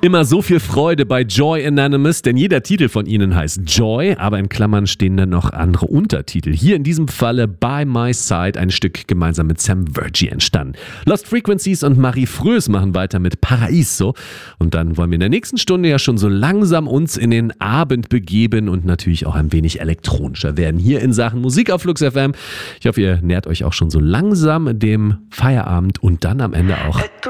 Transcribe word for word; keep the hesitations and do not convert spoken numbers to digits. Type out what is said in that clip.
Immer so viel Freude bei Joy Anonymous, denn jeder Titel von ihnen heißt Joy, aber in Klammern stehen dann noch andere Untertitel. Hier in diesem Falle By My Side, ein Stück gemeinsam mit Sam Virgie entstanden. Lost Frequencies und Marie Frös machen weiter mit Paraíso. Und dann wollen wir in der nächsten Stunde ja schon so langsam uns in den Abend begeben und natürlich auch ein wenig elektronischer werden. Hier in Sachen Musik auf Flux F M. Ich hoffe, ihr nähert euch auch schon so langsam dem Feierabend und dann am Ende auch